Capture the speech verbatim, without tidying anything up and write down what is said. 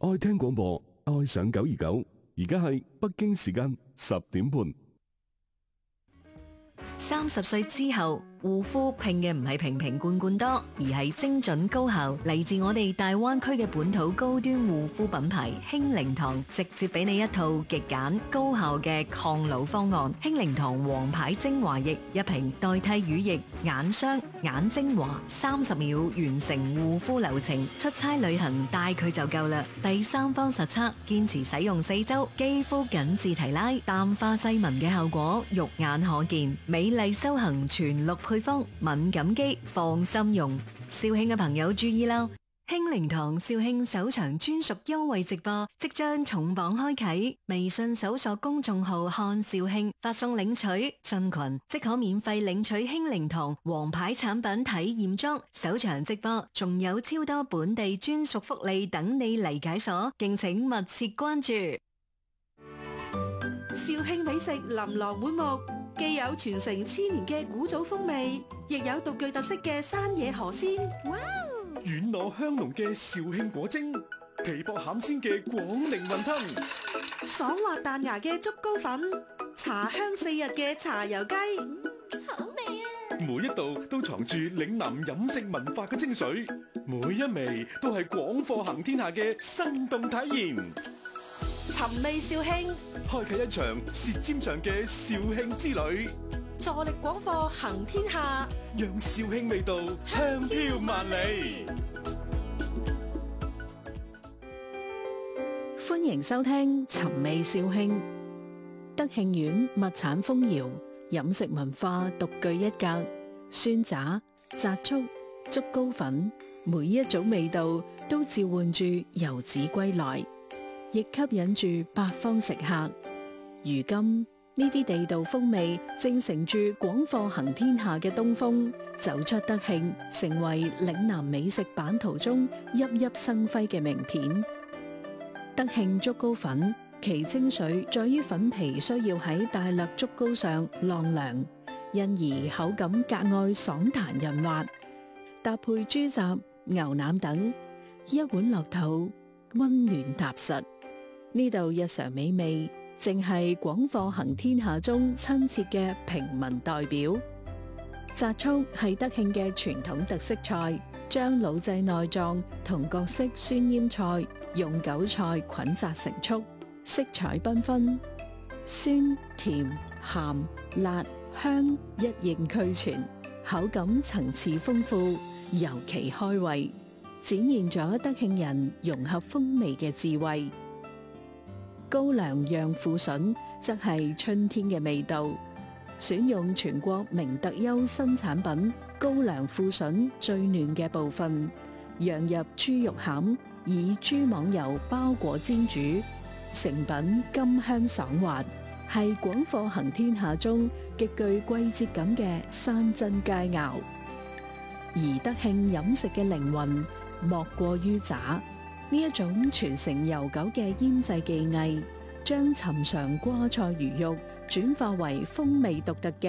愛聽廣播，愛上九二九。而家係北京時間十點半。 三十歲之後，護膚拼嘅唔係瓶瓶罐罐多，而係精準高效。嚟自我哋大灣區嘅本土高端護膚品牌興靈堂，直接俾你一套極簡高效嘅抗老方案。興靈堂王牌精華液一瓶，代替乳液、眼霜、眼精華，三十秒完成護膚流程。出差旅行帶佢就夠啦。第三方實測，堅持使用四周，肌膚緊緻提拉，淡化細紋嘅效果肉眼可見。美麗修行全綠配方，敏感肌放心用。肇慶嘅朋友注意啦，興靈堂肇慶首場專屬優惠直播即將重磅開啟，微信搜索公眾號看肇慶，發送領取進群即可免費領取興靈堂王牌產品體驗裝。首場直播仲有超多本地專屬福利等你嚟解鎖，敬請密切關注。 肇慶美食琳琅滿目，既有傳承千年嘅古早風味，亦有獨具特色嘅山野河鮮。哇！ 軟糯香濃嘅肇慶果蒸，皮薄餡鮮嘅廣寧雲吞， 爽滑彈牙嘅竹糕粉，茶香四溢嘅茶油雞。 好味啊！ 每一道都藏住嶺南飲食文化嘅精髓，每一味都係廣貨行天下嘅生動體驗。 尋味肇慶， 開啟一場舌尖上嘅肇慶之旅， 助力廣貨行天下， 讓肇慶味道香飄萬里。 歡迎收聽尋味肇慶。德慶縣物產豐饒，飲食文化獨具一格，酸炸、炸粥、竹糕粉，每一種味道都召喚住遊子歸來，亦吸引住八方食客。如今呢啲地道風味正乘住廣貨行天下嘅東風，走出德慶，成為嶺南美食版圖中熠熠生輝嘅名片。德慶竹糕粉，其精髓在於粉皮需要喺大略竹糕上晾涼，因而口感格外爽彈潤滑，搭配豬雜、牛腩等，一碗落肚，溫暖踏實。呢度日常美味，正係廣貨行天下中親切嘅平民代表。炸粥係德慶嘅傳統特色菜，將老製內臟同各式酸醃菜用韭菜捆紮成粥，色彩繽紛，酸甜鹹辣香一應俱全，口感層次豐富，尤其開胃，展現咗德慶人融合風味嘅智慧。高粱釀腐筍則係春天嘅味道，選用全國名特優新產品高粱腐筍最嫩嘅部分，釀入豬肉餡，以豬網油包裹煎煮，成品甘香爽滑，係廣貨行天下中極具季節感嘅山珍佳肴。而德慶飲食嘅靈魂莫過於炸。呢一種傳承悠久嘅醃製技藝，將尋常瓜菜魚肉轉化為風味獨特嘅